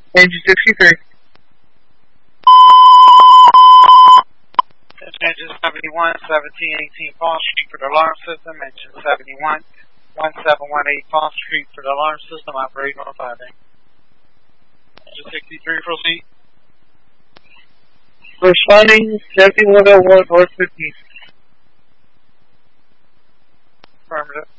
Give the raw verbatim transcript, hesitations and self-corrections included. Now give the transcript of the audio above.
Engine sixty-three. Engine seventy-one, seventeen eighteen Fall Street for the alarm system. Engine seventy-one, one seven one eight Fall Street for the alarm system. Operating on five eight. Engine sixty-three, proceed. Responding seventy-one oh one North fifteenth. Affirmative.